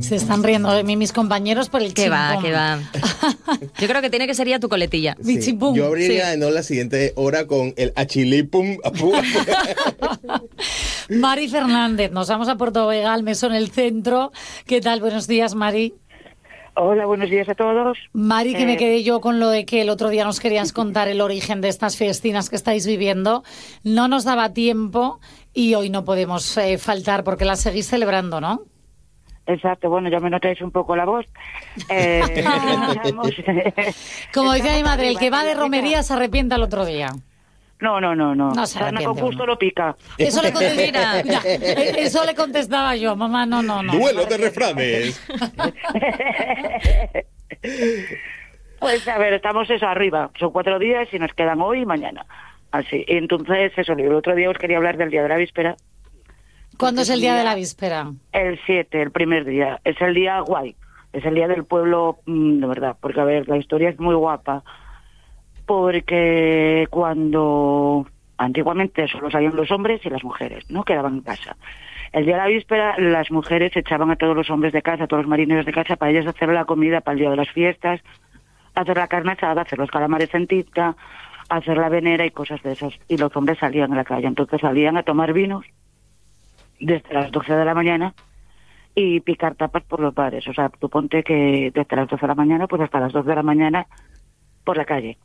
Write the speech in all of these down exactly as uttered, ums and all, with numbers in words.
Se están riendo de mí mis compañeros por el Que chimpum. va, que va. Yo creo que tiene que ser ya tu coletilla. Mi Sí. chimpum. Yo abriría Sí. ¿no? la siguiente hora con el achilipum. apu. Mari Fernández, nos vamos a Puerto Vega, al Mesón El Centro. ¿Qué tal? Buenos días, Mari. Hola, buenos días a todos. Mari, que Eh, me quedé yo con lo de que el otro día nos querías contar el origen de estas fiestinas que estáis viviendo. No nos daba tiempo y hoy no podemos eh, faltar porque las seguís celebrando, ¿no? Exacto, bueno, ya me notáis un poco la voz. Eh, estamos- Como decía mi estamos madre, el arriba, que va de arriba. romería se arrepienta el otro día. No, no, no, no. No se Rana arrepiente con gusto uno. lo pica. Eso le, contestaba, Mira. Ya, eh, eso le contestaba yo, mamá, no, no, no. Duelo de refranes. Pues a ver, estamos eso arriba. Son cuatro días y nos quedan hoy y mañana. Así. Y entonces, eso, el otro día os quería hablar del día de la víspera. ¿Cuándo es el día de la víspera? El siete, el primer día. Es el día guay. Es el día del pueblo, mm, de verdad. Porque, a ver, la historia es muy guapa. Porque cuando antiguamente solo salían los hombres y las mujeres, ¿no? Quedaban en casa. El día de la víspera, las mujeres echaban a todos los hombres de casa, a todos los marineros de casa, para ellas hacer la comida para el día de las fiestas, hacer la carne asada, hacer los calamares en tinta, hacer la venera y cosas de esas. Y los hombres salían a la calle. Entonces salían a tomar vinos desde las doce de la mañana y picar tapas por los bares. O sea, tú ponte que desde las doce de la mañana, pues hasta las dos de la mañana por la calle.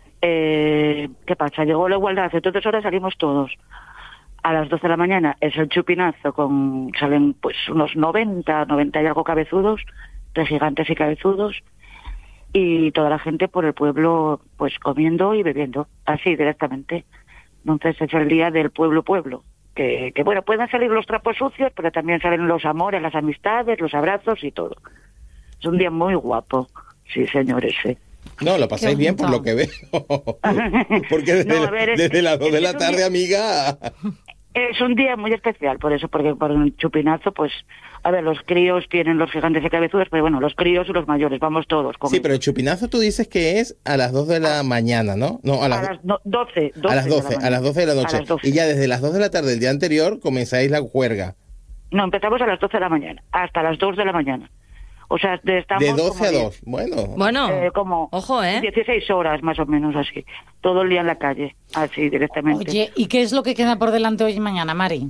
Eh, ¿Qué pasa? Llegó la igualdad, hace dos horas salimos todos. A las doce de la mañana es el chupinazo, con salen pues unos noventa, noventa y algo cabezudos, de gigantes y cabezudos, y toda la gente por el pueblo pues comiendo y bebiendo, así directamente. Entonces es el día del pueblo-pueblo, que, que bueno, pueden salir los trapos sucios, pero también salen los amores, las amistades, los abrazos y todo. Es un día muy guapo, sí señores, sí. No, lo pasáis Qué bien por bonito. lo que veo. Porque desde, No, a la- ver, es- desde las dos es de que la es un tarde, día- amiga. Es un día muy especial, por eso, porque por un chupinazo, pues, a ver, los críos tienen los gigantes y cabezudos, pero bueno, los críos y los mayores, vamos todos con Sí, ellos. pero el chupinazo tú dices que es a las dos de la mañana, ¿no? No, a a las, las no- doce, doce a las de la doce, a mañana. las doce de la noche. A las doce. Y ya desde las dos de la tarde del día anterior comenzáis la juerga. No, empezamos a las doce de la mañana, hasta las dos de la mañana. O sea, de, estamos De doce como a diez- dos. Bueno. Bueno, eh, como ojo, ¿eh? dieciséis horas más o menos así. Todo el día en la calle, así directamente. Oye, ¿y qué es lo que queda por delante hoy y mañana, Mari?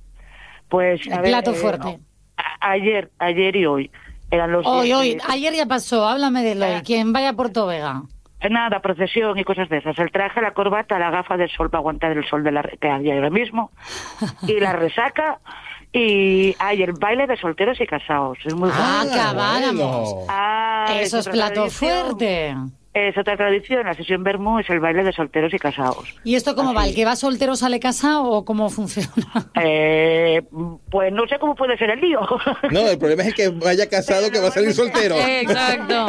pues, el a ver, plato eh, fuerte. a- ayer, ayer y hoy eran los Hoy, días hoy, que- ayer ya pasó, háblame de hoy. Ah. ¿Quién vaya a Puerto Vega? Nada, procesión y cosas de esas. El traje, la corbata, la gafa del sol para aguantar el sol de la re- que hay ahora mismo. Y la resaca. Y hay el baile de solteros y casados. Es muy Ah, guapo. que acabáramos. bueno. Ah, Eso es otra plato tradición. fuerte. Es otra tradición. La sesión Bermú es el baile de solteros y casados. ¿Y esto cómo va? Así. ¿El que va soltero sale casado o cómo funciona? Eh, pues no sé cómo puede ser el lío. No, el problema es el que vaya casado que va a salir soltero. Exacto.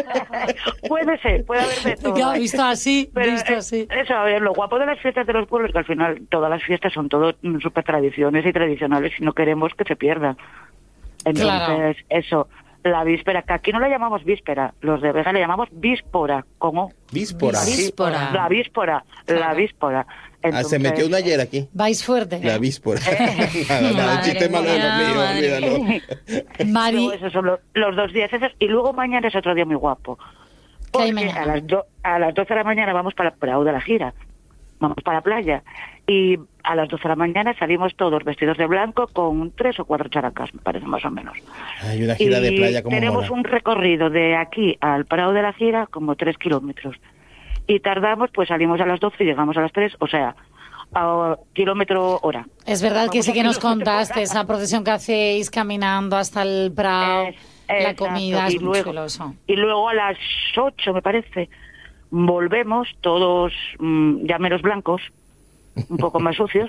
Puede ser, puede haber de todo. Claro, visto así, Pero, visto eh, así. Eso, a ver, lo guapo de las fiestas de los pueblos es que al final todas las fiestas son todo mm, súper tradiciones y tradicionales y no queremos que se pierdan. Entonces, Claro. eso, la víspera, que aquí no la llamamos víspera, los de Vega le llamamos víspora, ¿cómo? Víspora. Víspora. La víspora, la Claro. víspora. Ah, se metió una ayer aquí. Vais fuerte. La víspora. Nada, nada, un Madre chiste malo de los mía, míos, madre olvídalo. Mari, Luego esos son los, los dos días esos, y luego mañana es otro día muy guapo. ¿Qué hay Porque mañana? a las, do- a las doce de la mañana vamos para el Prado de la gira, vamos para la playa, y a las doce de la mañana salimos todos vestidos de blanco con tres o cuatro characas, me parece más o menos. Hay una gira de Y playa como tenemos mola. un recorrido de aquí al Prado de la gira como tres kilómetros. Y tardamos, pues salimos a las doce y llegamos a las tres, o sea, a kilómetro hora. es verdad que Vamos sí a que nos kilómetro contaste hora. esa procesión que hacéis caminando hasta el Prado, Es- la exacto, comida, y es muy luego- chulo eso. Y luego a las ocho, me parece, volvemos todos mm, ya menos blancos, un poco más sucios.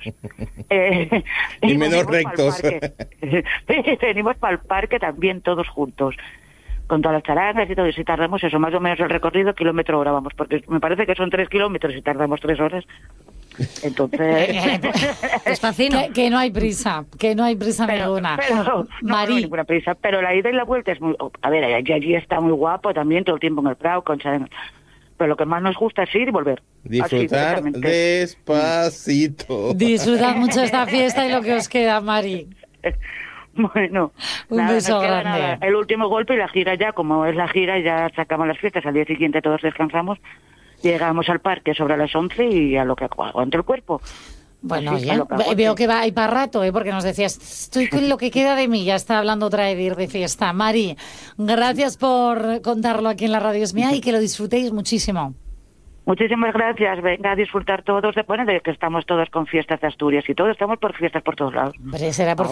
eh, Y menos volvemos rectos. pa'l parque. Venimos para el parque también todos juntos, con todas las charangas y todo. Y si tardamos eso, más o menos el recorrido, kilómetro hora, vamos, porque me parece que son tres kilómetros y tardamos tres horas. Entonces... Despacino. Que, que no hay prisa, que no hay prisa Pero, ninguna. pero no, no, no hay Mari, ninguna prisa. Pero la ida y la vuelta es muy... A ver, allí, allí está muy guapo también, todo el tiempo en el Prado, con charangas. Pero lo que más nos gusta es ir y volver. Así, Disfrutar directamente. despacito. disfrutad mucho esta fiesta y lo que os queda, Mari. Bueno, Un nada, beso nos queda grande. nada. El último golpe y la gira ya, como es la gira, ya sacamos las fiestas. Al día siguiente todos descansamos. Llegamos al parque sobre las once y a lo que aguante el cuerpo. Bueno, Así, oye, a lo que ve- aguante. veo que va ahí para rato, ¿eh? Porque nos decías, estoy con lo que queda de mí, ya está hablando otra vez de ir de fiesta. Mari, gracias por contarlo aquí en la Radio Es Mía y que lo disfrutéis muchísimo. Muchísimas gracias. Venga a disfrutar todos. De, bueno, de que estamos todos con fiestas de Asturias y todo. Estamos por fiestas por todos lados. Hombre, será por